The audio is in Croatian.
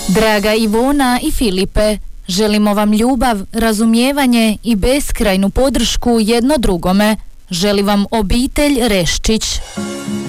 Draga Ivona i Filipe, želimo vam ljubav, razumijevanje i beskrajnu podršku jedno drugome. Želi vam obitelj Reščić.